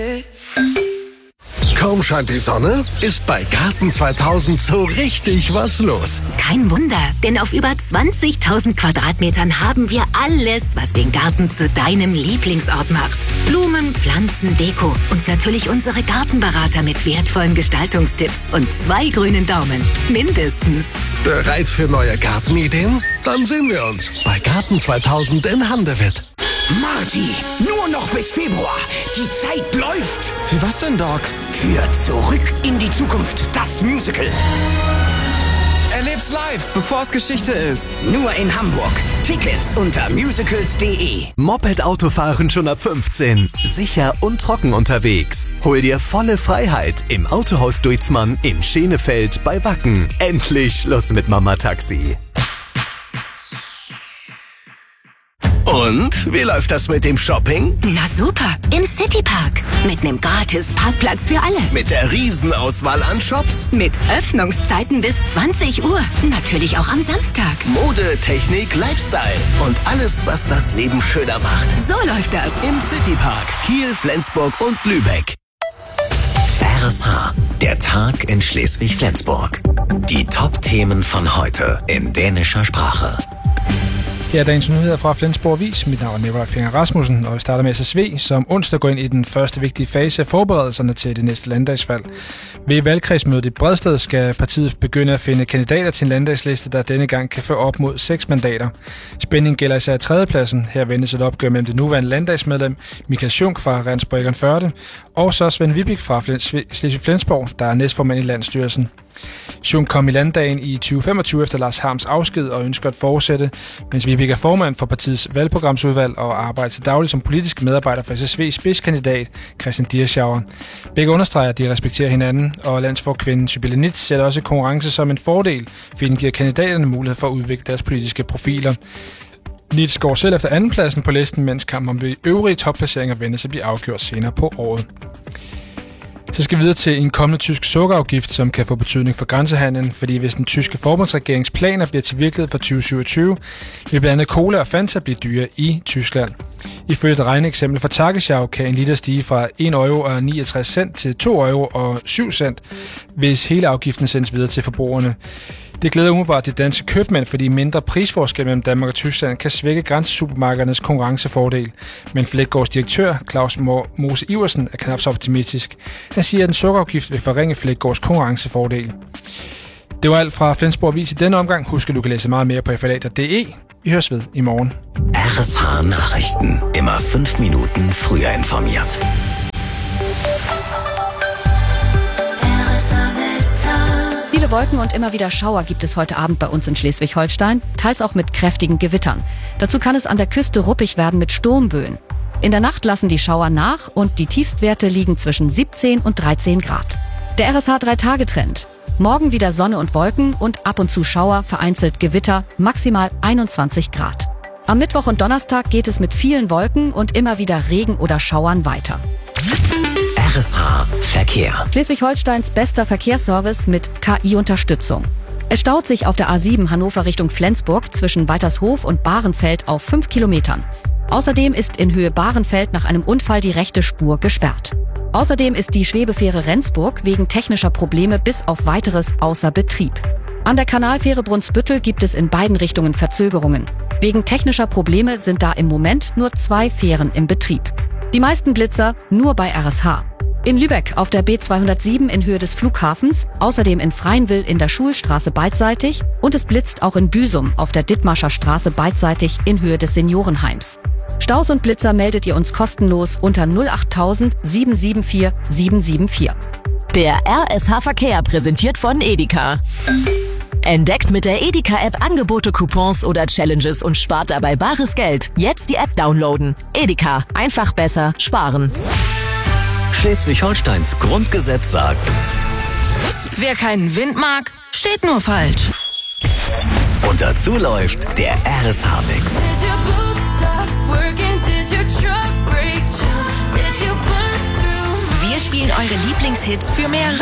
Kaum scheint die Sonne, ist bei Garten 2000 so richtig was los. Kein Wunder, denn auf über 20.000 Quadratmetern haben wir alles, was den Garten zu deinem Lieblingsort macht. Blumen, Pflanzen, Deko und natürlich unsere Gartenberater mit wertvollen Gestaltungstipps und 2 grünen Daumen. Mindestens. Bereit für neue Gartenideen? Dann sehen wir uns bei Garten 2000 in Handewitt. Marty, nur noch bis Februar. Die Zeit läuft. Für was denn, Doc? Für Zurück in die Zukunft, das Musical. Erleb's live, bevor es Geschichte ist. Nur in Hamburg. Tickets unter musicals.de. Moped-Autofahren schon ab 15. Sicher und trocken unterwegs. Hol dir volle Freiheit im Autohaus Duitzmann in Schenefeld bei Wacken. Endlich Schluss mit Mama-Taxi. Und, wie läuft das mit dem Shopping? Na super, im Citypark. Mit einem gratis Parkplatz für alle. Mit der Riesenauswahl an Shops? Mit Öffnungszeiten bis 20 Uhr. Natürlich auch am Samstag. Mode, Technik, Lifestyle und alles, was das Leben schöner macht. So läuft das. Im Citypark, Kiel, Flensburg und Lübeck. RSH, der Tag in Schleswig-Flensburg. Die Top-Themen von heute in dänischer Sprache. Her er dagens nyheder fra Flensborg Avis. Mit navn er Nikolaj Finger Rasmussen, og vi starter med SSV, som onsdag går ind i den første vigtige fase af forberedelserne til det næste landdagsvalg. Ved valgkredsmødet i Bredsted skal partiet begynde at finde kandidater til en landdagsliste, der denne gang kan få op mod 6 mandater. Spændingen gælder især tredjepladsen. Her ventes et opgør mellem det nuværende landdagsmedlem Michael Schunk fra Rendsborg Førde, og så Svend Vibik fra Slesvig-Flensborg, der er næstformand i landsstyrelsen. Schunk kom i landdagen i 2025 efter Lars Harms afsked og ønsker at fortsætte, mens Vibik er formand for partiets valgprogramsudvalg og arbejder til daglig som politisk medarbejder for SSV's spidskandidat Christian Dirschauer. Begge understreger, at de respekterer hinanden, og landsforkvinden Sibylle Nitz ser også konkurrence som en fordel, fordi den giver kandidaterne mulighed for at udvikle deres politiske profiler. Nitz går selv efter andenpladsen på listen, mens kampen om de øvrige topplaceringer ventes at blive afgjort senere på året. Så skal vi videre til en kommende tysk sukkerafgift, som kan få betydning for grænsehandlen, fordi hvis den tyske forbundsregerings planer bliver til virkelighed for 2027, vil blandt andet cola og Fanta blive dyre i Tyskland. Ifølge et regneeksempel fra Tagesschau kan en liter stige fra 1,69 € til 2,07 €, hvis hele afgiften sendes videre til forbrugerne. Det glæder umiddelbart de danske købmænd, fordi mindre prisforskel mellem Danmark og Tyskland kan svække grænsesupermarkedernes konkurrencefordel. Men Fleggaards direktør, Claus Mose Iversen, er knap så optimistisk. Han siger, at en sukkerafgift vil forringe Fleggaards konkurrencefordel. Det var alt fra Flensborg Avis i denne omgang. Husk, at du kan læse meget mere på fla.de. Vi høres ved i morgen. RSH Nachrichten. Immer 5 Minuten früher informiert. Viele Wolken und immer wieder Schauer gibt es heute Abend bei uns in Schleswig-Holstein, teils auch mit kräftigen Gewittern. Dazu kann es an der Küste ruppig werden mit Sturmböen. In der Nacht lassen die Schauer nach und die Tiefstwerte liegen zwischen 17 und 13 Grad. Der RSH 3-Tage-Trend. Morgen wieder Sonne und Wolken und ab und zu Schauer, vereinzelt Gewitter, maximal 21 Grad. Am Mittwoch und Donnerstag geht es mit vielen Wolken und immer wieder Regen oder Schauern weiter. RSH Verkehr. Schleswig-Holsteins bester Verkehrsservice mit KI-Unterstützung. Es staut sich auf der A7 Hannover Richtung Flensburg zwischen Weitershof und Bahrenfeld auf 5 Kilometern. Außerdem ist in Höhe Bahrenfeld nach einem Unfall die rechte Spur gesperrt. Außerdem ist die Schwebefähre Rendsburg wegen technischer Probleme bis auf Weiteres außer Betrieb. An der Kanalfähre Brunsbüttel gibt es in beiden Richtungen Verzögerungen. Wegen technischer Probleme sind da im Moment nur 2 Fähren im Betrieb. Die meisten Blitzer nur bei RSH. In Lübeck auf der B207 in Höhe des Flughafens, außerdem in Freienwil in der Schulstraße beidseitig und es blitzt auch in Büsum auf der Dithmarscher Straße beidseitig in Höhe des Seniorenheims. Staus und Blitzer meldet ihr uns kostenlos unter 08000 774 774. Der RSH Verkehr präsentiert von Edeka. Entdeckt mit der Edeka-App Angebote, Coupons oder Challenges und spart dabei bares Geld. Jetzt die App downloaden. Edeka. Einfach besser sparen. Schleswig-Holsteins Grundgesetz sagt: Wer keinen Wind mag, steht nur falsch. Und dazu läuft der RSH-Mix. Wir spielen eure Lieblingshits für mehr